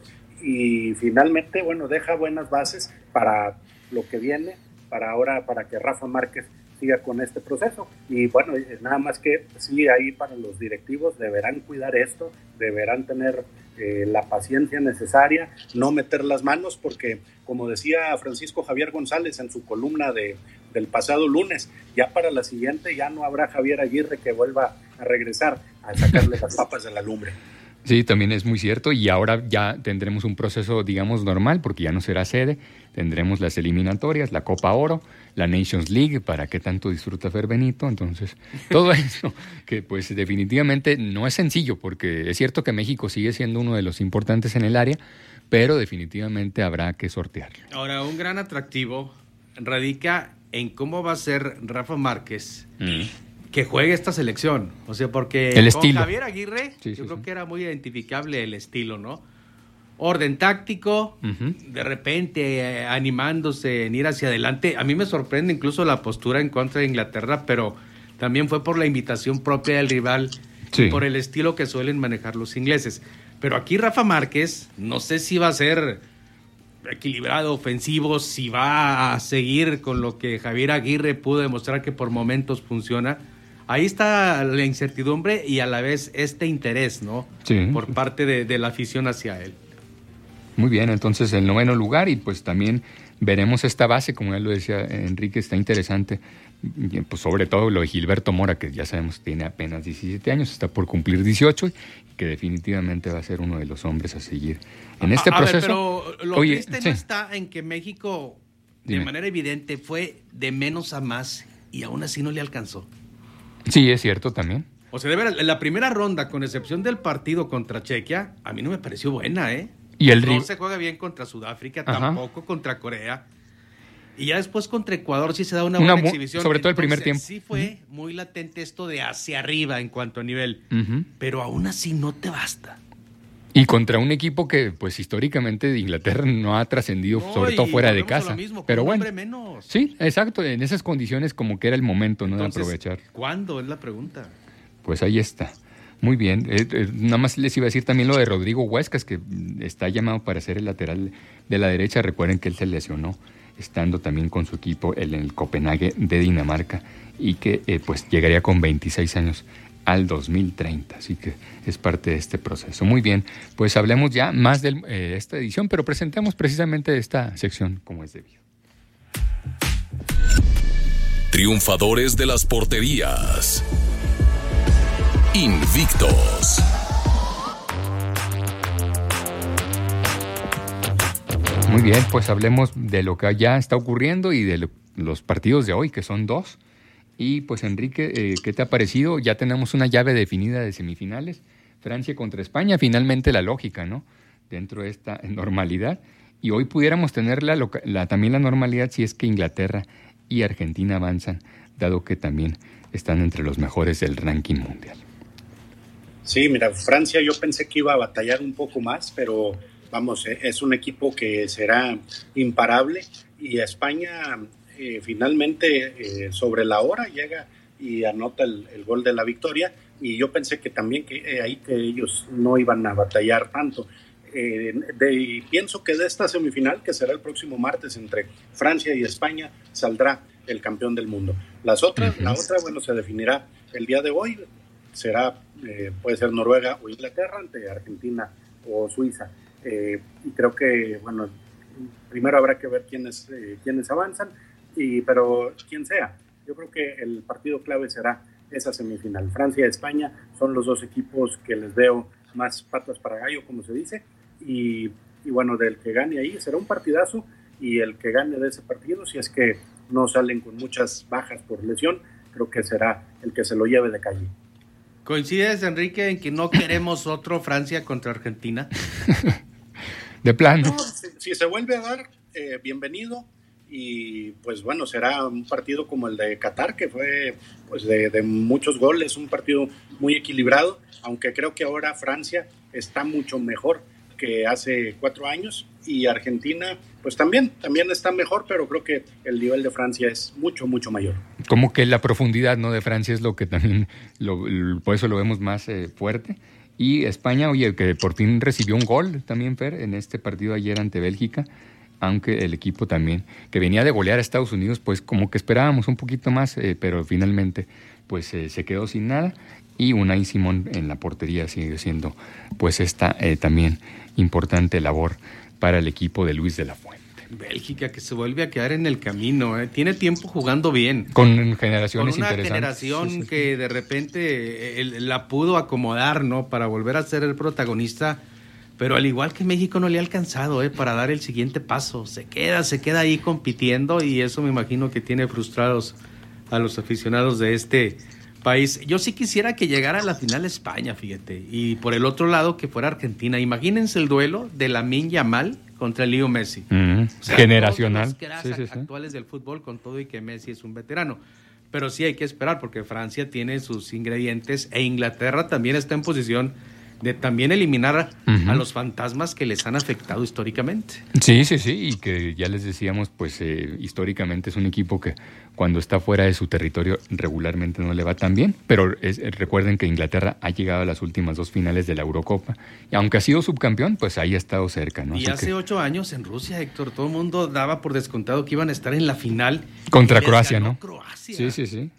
y finalmente, bueno, deja buenas bases para lo que viene, para ahora, para que Rafa Márquez siga con este proceso. Y bueno, nada más que sí, ahí para los directivos deberán cuidar esto, deberán tener la paciencia necesaria, no meter las manos, porque como decía Francisco Javier González en su columna del pasado lunes, ya para la siguiente ya no habrá Javier Aguirre que vuelva a regresar a sacarle las papas de la lumbre. Sí, también es muy cierto, y ahora ya tendremos un proceso, digamos, normal, porque ya no será sede, tendremos las eliminatorias, la Copa Oro, la Nations League, para qué tanto disfruta Fer Benito. Entonces, todo eso que pues definitivamente no es sencillo, porque es cierto que México sigue siendo uno de los importantes en el área, pero definitivamente habrá que sortearlo. Ahora, un gran atractivo radica en cómo va a ser Rafa Márquez que juegue esta selección. O sea, porque el con estilo. Javier Aguirre, yo creo que era muy identificable el estilo, ¿no? Orden táctico, de repente animándose en ir hacia adelante. A mí me sorprende incluso la postura en contra de Inglaterra, pero también fue por la invitación propia del rival y por el estilo que suelen manejar los ingleses. Pero aquí Rafa Márquez, no sé si va a ser equilibrado, ofensivo, si va a seguir con lo que Javier Aguirre pudo demostrar que por momentos funciona. Ahí está la incertidumbre y a la vez este interés, ¿no? Sí. Por parte de la afición hacia él. Muy bien, entonces el 9º lugar, y pues también veremos esta base, como ya lo decía Enrique, está interesante, pues sobre todo lo de Gilberto Mora, que ya sabemos tiene apenas 17 años, está por cumplir 18, y que definitivamente va a ser uno de los hombres a seguir en este proceso. Ver, pero lo triste no está en que México, de manera evidente, fue de menos a más y aún así no le alcanzó. Sí, es cierto también. O sea, de verdad, la primera ronda, con excepción del partido contra Chequia, a mí no me pareció buena, ¿eh? Y no se juega bien contra Sudáfrica, tampoco contra Corea. Y ya después contra Ecuador sí se da una buena exhibición. Sobre todo el primer tiempo. Sí fue muy latente esto de hacia arriba en cuanto a nivel. Pero aún así no te basta. Y contra un equipo que, pues históricamente, de Inglaterra no ha trascendido, sobre todo fuera de casa. Mismo, pero bueno, menos. Sí, exacto. En esas condiciones como que era el momento, ¿no? Entonces, de aprovechar. ¿Cuándo? Es la pregunta. Pues ahí está. Muy bien. Nada más les iba a decir también lo de Rodrigo Huescas, que está llamado para ser el lateral de la derecha. Recuerden que él se lesionó estando también con su equipo en el Copenhague de Dinamarca, y que pues llegaría con 26 años al 2030. Así que es parte de este proceso. Muy bien, pues hablemos ya más de esta edición, pero presentamos precisamente esta sección como es debido. Triunfadores de las porterías. Invictos. Muy bien, pues hablemos de lo que ya está ocurriendo y de los partidos de hoy, que son 2. Y pues Enrique, ¿qué te ha parecido? Ya tenemos una llave definida de semifinales. Francia contra España, finalmente la lógica, ¿no? Dentro de esta normalidad. Y hoy pudiéramos tener también la normalidad si es que Inglaterra y Argentina avanzan, dado que también están entre los mejores del ranking mundial. Sí, mira, Francia yo pensé que iba a batallar un poco más, pero vamos, es un equipo que será imparable, y España finalmente sobre la hora llega y anota el gol de la victoria, y yo pensé que también que ellos no iban a batallar tanto. Y pienso que de esta semifinal, que será el próximo martes entre Francia y España, saldrá el campeón del mundo. La otra, bueno, se definirá el día de hoy. Será, puede ser Noruega o Inglaterra ante Argentina o Suiza. Y creo que, bueno, primero habrá que ver quiénes avanzan, pero quien sea. Yo creo que el partido clave será esa semifinal. Francia y España son los dos equipos que les veo más patas para gallo, como se dice. Y bueno, del que gane ahí será un partidazo, y el que gane de ese partido, si es que no salen con muchas bajas por lesión, creo que será el que se lo lleve de calle. ¿Coincides, Enrique, en que no queremos otro Francia contra Argentina? De plano. No, si se vuelve a dar, bienvenido, y pues bueno, será un partido como el de Qatar, que fue pues de muchos goles, un partido muy equilibrado, aunque creo que ahora Francia está mucho mejor que hace 4 años, y Argentina pues también está mejor, pero creo que el nivel de Francia es mucho, mucho mayor. Como que la profundidad, ¿no?, de Francia es lo que también, por eso lo vemos más fuerte. Y España, oye, que por fin recibió un gol también, Fer, en este partido ayer ante Bélgica, aunque el equipo también, que venía de golear a Estados Unidos, pues como que esperábamos un poquito más, pero finalmente pues se quedó sin nada. Y Unai Simón en la portería sigue siendo pues esta también importante labor para el equipo de Luis de la Fuente. Bélgica, que se vuelve a quedar en el camino, tiene tiempo jugando bien. Con generaciones con una interesantes. Generación sí. Que de repente la pudo acomodar, ¿no?, para volver a ser el protagonista, pero al igual que México no le ha alcanzado para dar el siguiente paso. Se queda ahí compitiendo, y eso me imagino que tiene frustrados a los aficionados de este país. Yo sí quisiera que llegara a la final España, fíjate, y por el otro lado que fuera Argentina. Imagínense el duelo de Lamine Yamal contra Leo Messi. O sea, generacional. Sí. Actuales del fútbol, con todo y que Messi es un veterano. Pero sí hay que esperar, porque Francia tiene sus ingredientes, e Inglaterra también está en posición de también eliminar a los fantasmas que les han afectado históricamente. Sí, y que ya les decíamos, pues históricamente es un equipo que cuando está fuera de su territorio regularmente no le va tan bien, pero recuerden que Inglaterra ha llegado a las últimas 2 finales de la Eurocopa, y aunque ha sido subcampeón, pues ahí ha estado cerca, ¿no? Y así hace 8 años en Rusia, Héctor, todo el mundo daba por descontado que iban a estar en la final. Contra Croacia, ¿no? Croacia. Sí.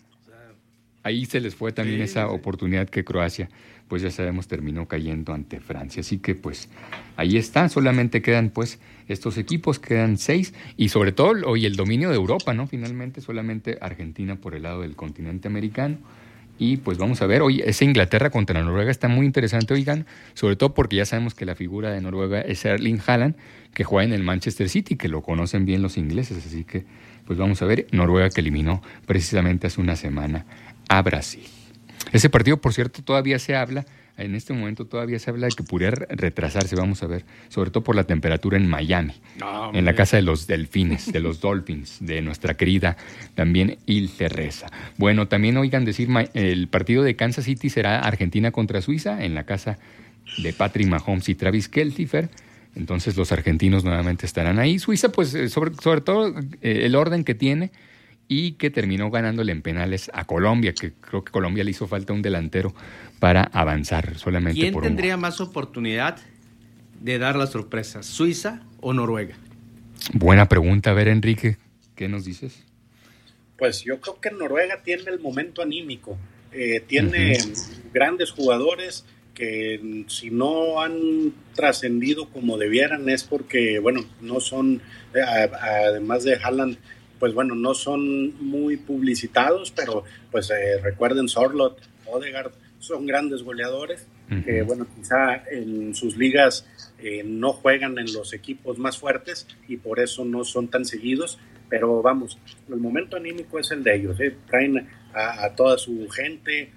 Ahí se les fue también esa oportunidad que Croacia, pues ya sabemos, terminó cayendo ante Francia. Así que pues ahí está, solamente quedan pues estos equipos, quedan 6, y sobre todo hoy el dominio de Europa, ¿no? Finalmente solamente Argentina por el lado del continente americano. Y pues vamos a ver, hoy esa Inglaterra contra Noruega está muy interesante, oigan, sobre todo porque ya sabemos que la figura de Noruega es Erling Haaland, que juega en el Manchester City, que lo conocen bien los ingleses, así que pues vamos a ver, Noruega que eliminó precisamente hace una semana a Brasil. Ese partido, por cierto, todavía se habla, en este momento todavía se habla de que pudiera retrasarse, vamos a ver, sobre todo por la temperatura en Miami, en la casa de los delfines, de los Dolphins, de nuestra querida también Il Terresa. Bueno, también oigan decir, el partido de Kansas City será Argentina contra Suiza, en la casa de Patrick Mahomes y Travis Kelce. Entonces los argentinos nuevamente estarán ahí. Suiza, pues sobre todo el orden que tiene, y que terminó ganándole en penales a Colombia, que creo que Colombia le hizo falta un delantero para avanzar solamente. ¿Quién tendría más oportunidad de dar la sorpresa, Suiza o Noruega? Buena pregunta. A ver, Enrique, ¿qué nos dices? Pues yo creo que Noruega tiene el momento anímico, tiene grandes jugadores que si no han trascendido como debieran es porque, bueno, no son, además de Haaland, pues bueno, no son muy publicitados, pero pues recuerden Sorloth, Odegaard, son grandes goleadores, que bueno, quizá en sus ligas no juegan en los equipos más fuertes y por eso no son tan seguidos, pero vamos, el momento anímico es el de ellos, traen a toda su gente,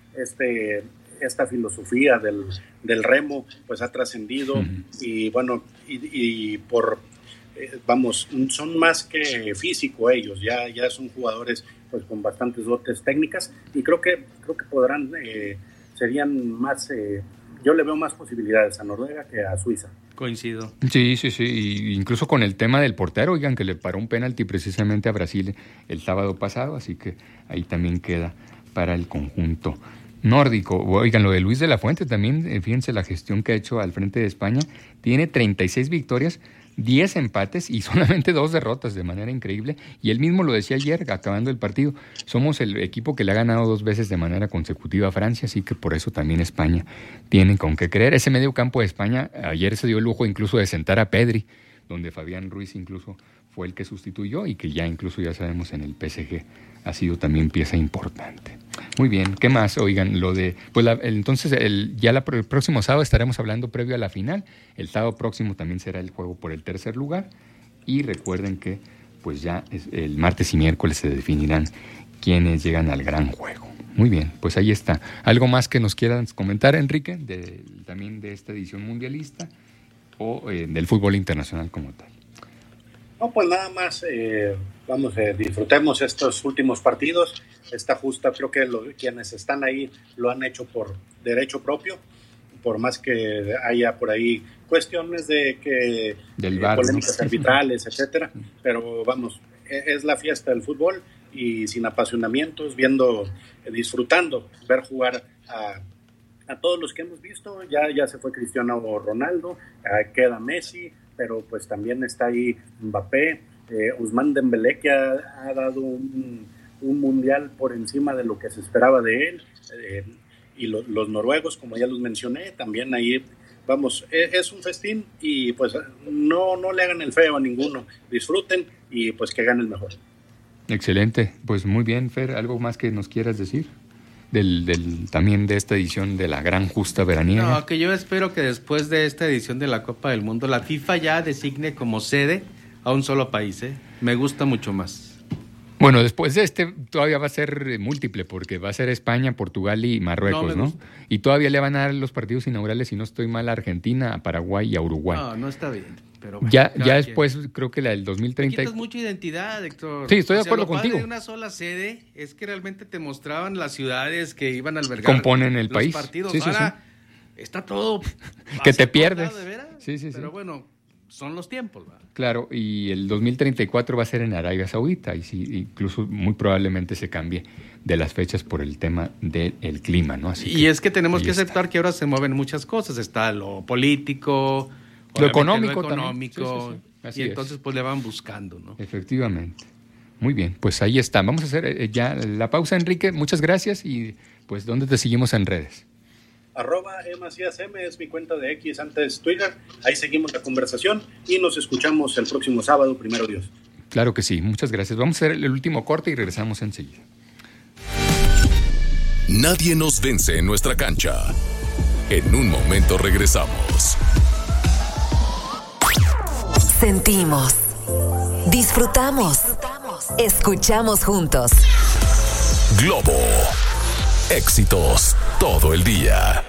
esta filosofía del remo pues ha trascendido y bueno, y por... vamos, son más que físico ellos, ya son jugadores pues con bastantes dotes técnicas y creo que podrán serían más, yo le veo más posibilidades a Noruega que a Suiza. Coincido. Sí, y incluso con el tema del portero, oigan, que le paró un penalti precisamente a Brasil el sábado pasado, así que ahí también queda para el conjunto nórdico. Oigan, lo de Luis de la Fuente también, fíjense la gestión que ha hecho al frente de España, tiene 36 victorias, 10 empates y solamente 2 derrotas, de manera increíble, y él mismo lo decía ayer, acabando el partido, somos el equipo que le ha ganado 2 veces de manera consecutiva a Francia, así que por eso también España tiene con qué creer. Ese medio campo de España, ayer se dio el lujo incluso de sentar a Pedri, donde Fabián Ruiz incluso fue el que sustituyó y que ya incluso ya sabemos en el PSG ha sido también pieza importante. Muy bien, ¿qué más? Oigan, lo de, pues entonces el próximo sábado estaremos hablando previo a la final. El sábado próximo también será el juego por el tercer lugar y recuerden que pues ya el martes y miércoles se definirán quiénes llegan al gran juego. Muy bien, pues ahí está. ¿Algo más que nos quieran comentar, Enrique, también de esta edición mundialista o del fútbol internacional como tal? No, pues nada más, disfrutemos estos últimos partidos. Esta justa, creo que quienes están ahí lo han hecho por derecho propio, por más que haya por ahí cuestiones de del VAR, polémicas arbitrales, etcétera, pero vamos, es la fiesta del fútbol y sin apasionamientos, disfrutando, ver jugar a todos los que hemos visto. Ya se fue Cristiano Ronaldo, queda Messi, pero pues también está ahí Mbappé, Ousmane Dembélé, que ha dado un mundial por encima de lo que se esperaba de él, y los noruegos, como ya los mencioné, también ahí, vamos, es un festín y pues no le hagan el feo a ninguno, disfruten y pues que gane el mejor. Excelente, pues muy bien, Fer, ¿algo más que nos quieras decir? También de esta edición de la gran justa veraniega. No, que yo espero que después de esta edición de la Copa del Mundo, la FIFA ya designe como sede a un solo país, Me gusta mucho más. Bueno, después de todavía va a ser múltiple, porque va a ser España, Portugal y Marruecos, ¿no? Y todavía le van a dar los partidos inaugurales, si no estoy mal, a Argentina, a Paraguay y a Uruguay. No está bien. Pero bueno, ya después, creo que la del 2030... Quitas mucha identidad, Héctor. Sí, estoy de acuerdo contigo. De una sola sede es que realmente te mostraban las ciudades que iban a albergar componen el los país. Partidos. Sí, ahora está todo... que te pierdes. ¿De veras? Sí. Pero bueno, son los tiempos, ¿verdad? Claro, y el 2034 va a ser en Arabia Saudita, y sí, incluso muy probablemente se cambie de las fechas por el tema del clima, ¿no? Así es que tenemos que aceptar que ahora se mueven muchas cosas. Está lo político, lo económico, y entonces pues le van buscando, ¿no? Efectivamente. Muy bien, pues ahí está. Vamos a hacer ya la pausa, Enrique. Muchas gracias y pues ¿dónde te seguimos en redes? @emacíasm es mi cuenta de X, antes Twitter. Ahí seguimos la conversación y nos escuchamos el próximo sábado, primero Dios. Claro que sí, muchas gracias. Vamos a hacer el último corte y regresamos enseguida. Nadie nos vence en nuestra cancha. En un momento regresamos. Sentimos, disfrutamos, escuchamos juntos. Globo. Éxitos todo el día.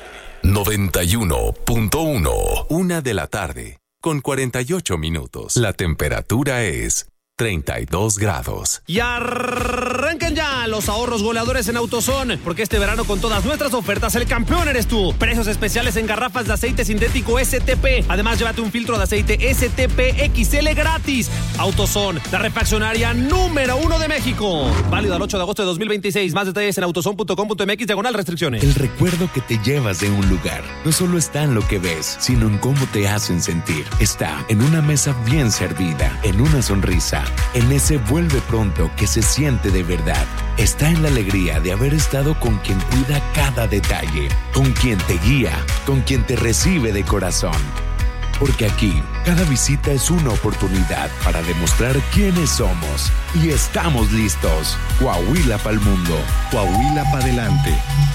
91.1. 1:00 con 48 minutos. La temperatura es 32 grados. Y arrancan ya los ahorros goleadores en AutoZone, porque este verano con todas nuestras ofertas el campeón eres tú. Precios especiales en garrafas de aceite sintético STP. Además, llévate un filtro de aceite STP XL gratis. AutoZone, la refaccionaria número 1 de México. Válido al 8 de agosto de 2026. Más detalles en autozone.com.mx/restricciones. El recuerdo que te llevas de un lugar no solo está en lo que ves, sino en cómo te hacen sentir. Está en una mesa bien servida, en una sonrisa, en ese vuelve pronto que se siente de verdad. Está en la alegría de haber estado con quien cuida cada detalle, con quien te guía, con quien te recibe de corazón. Porque aquí, cada visita es una oportunidad para demostrar quiénes somos. Y estamos listos. Coahuila pa'l mundo. Coahuila pa' adelante.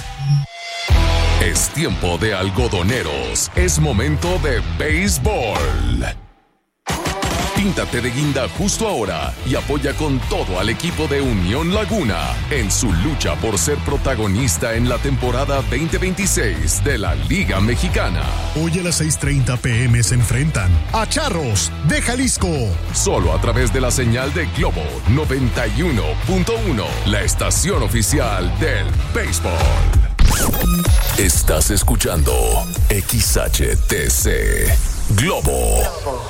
Es tiempo de algodoneros. Es momento de béisbol. Píntate de guinda justo ahora y apoya con todo al equipo de Unión Laguna en su lucha por ser protagonista en la temporada 2026 de la Liga Mexicana. Hoy a las 6:30 p.m. se enfrentan a Charros de Jalisco. Solo a través de la señal de Globo 91.1, la estación oficial del béisbol. Estás escuchando XHTC Globo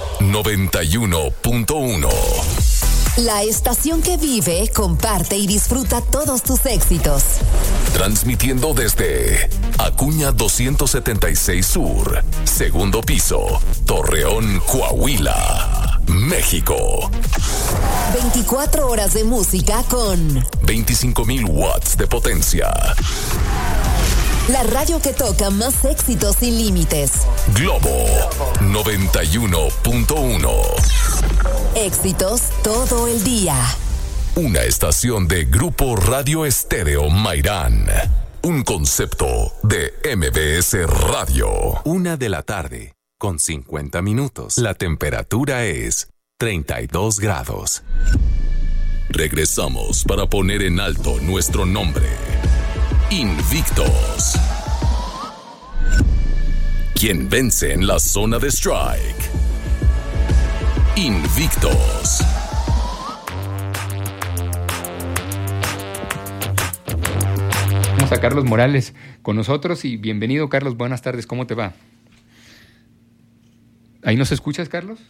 91.1. La estación que vive, comparte y disfruta todos tus éxitos. Transmitiendo desde Acuña 276 Sur, segundo piso, Torreón, Coahuila, México. 24 horas de música con 25,000 watts de potencia. La radio que toca más éxitos sin límites. Globo 91.1. Éxitos todo el día. Una estación de Grupo Radio Estéreo Mairán. Un concepto de MBS Radio. 1:00 con 50 minutos. La temperatura es 32 grados. Regresamos para poner en alto nuestro nombre. Invictos. ¿Quién vence en la zona de strike? Invictos. Vamos a Carlos Morales con nosotros y bienvenido, Carlos. Buenas tardes, ¿cómo te va? ¿Ahí nos escuchas, Carlos?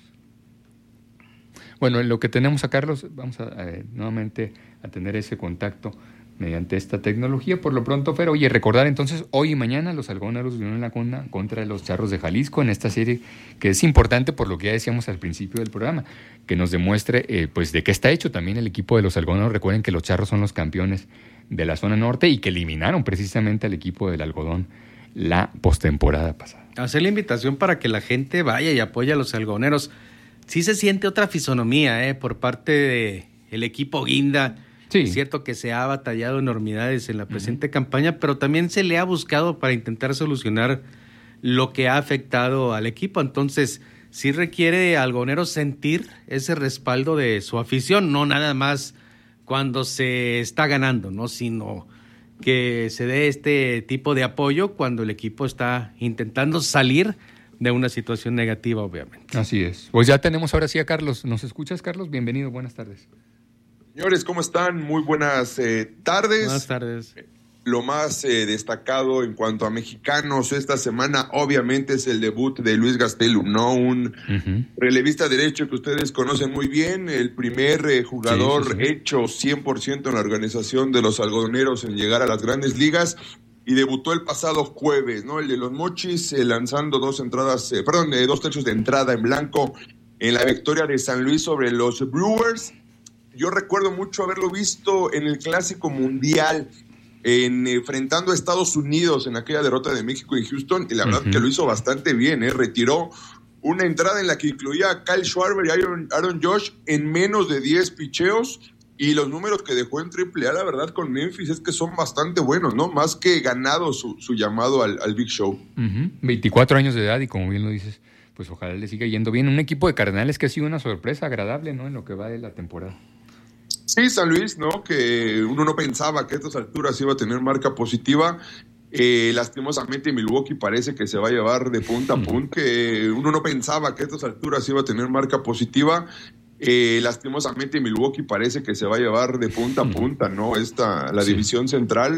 Bueno, en lo que tenemos a Carlos, vamos a nuevamente a tener ese contacto mediante esta tecnología. Por lo pronto, Fer, oye, recordar entonces, hoy y mañana los algodoneros de Unión Laguna contra los Charros de Jalisco en esta serie, que es importante por lo que ya decíamos al principio del programa, que nos demuestre pues de qué está hecho también el equipo de los algodoneros. Recuerden que los Charros son los campeones de la zona norte y que eliminaron precisamente al equipo del algodón la postemporada pasada. Hacer la invitación para que la gente vaya y apoye a los algodoneros. Sí se siente otra fisonomía por parte del equipo Guinda. Sí. Es cierto que se ha batallado enormidades en la presente campaña, pero también se le ha buscado para intentar solucionar lo que ha afectado al equipo. Entonces, sí requiere algodoneros sentir ese respaldo de su afición, no nada más cuando se está ganando, ¿no? Sino que se dé este tipo de apoyo cuando el equipo está intentando salir de una situación negativa, obviamente. Así es. Pues ya tenemos ahora sí a Carlos. ¿Nos escuchas, Carlos? Bienvenido, buenas tardes. Señores, ¿cómo están? Muy buenas tardes. Buenas tardes. Lo más destacado en cuanto a mexicanos esta semana, obviamente, es el debut de Luis Gastelum, ¿no? Un relevista derecho que ustedes conocen muy bien, el primer jugador hecho 100% en la organización de los algodoneros en llegar a las grandes ligas, y debutó el pasado jueves, ¿no? El de los Mochis, lanzando dos tercios de entrada en blanco en la victoria de San Luis sobre los Brewers. Yo recuerdo mucho haberlo visto en el Clásico Mundial, enfrentando a Estados Unidos en aquella derrota de México en Houston, y la verdad que lo hizo bastante bien, retiró una entrada en la que incluía a Kyle Schwarber y Aaron Josh en menos de 10 picheos, y los números que dejó en AAA, la verdad, con Memphis es que son bastante buenos, ¿no? Más que ganado su llamado al Big Show. 24 años de edad, y como bien lo dices, pues ojalá le siga yendo bien. Un equipo de Cardenales que ha sido una sorpresa agradable, ¿no? En lo que va de la temporada. Sí, San Luis, ¿no? Que uno no pensaba que a estas alturas iba a tener marca positiva. Lastimosamente Milwaukee parece que se va a llevar de punta a punta. Que uno no pensaba que a estas alturas iba a tener marca positiva. Lastimosamente Milwaukee parece que se va a llevar de punta a punta, ¿no? La división central.